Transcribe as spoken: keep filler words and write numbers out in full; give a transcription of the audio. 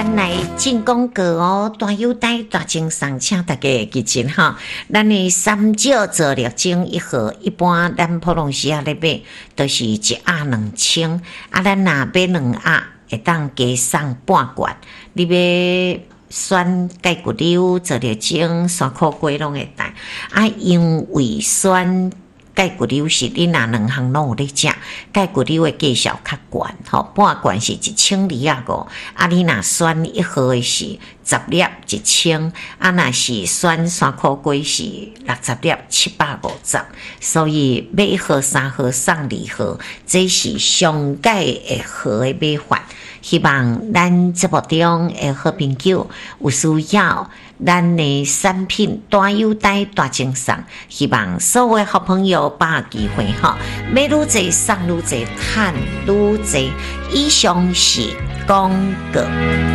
咱来进广告哦，大优待大精送，请大家记紧哈。咱的三角做六精一盒，一般咱普通时啊咧买，都是一盒两千，啊，咱若买两盒，会当加送半罐。你要选钙骨溜做六精，三块鸡拢会带。啊，因为选钙骨溜是你若两项拢有咧食，钙骨溜的价小较悬，吼，半罐是一千二啊五，啊，你若选一盒的是十粒一千，啊，若是选三块鸡是六十粒七百五十，所以买一盒三盒送二盒，这是上解的盒的买法。希望咱节目中的好朋友有需要咱的产品大优待大精送，希望所有的好朋友把握机会哈，买愈多送愈多，赚愈多。以上是广告。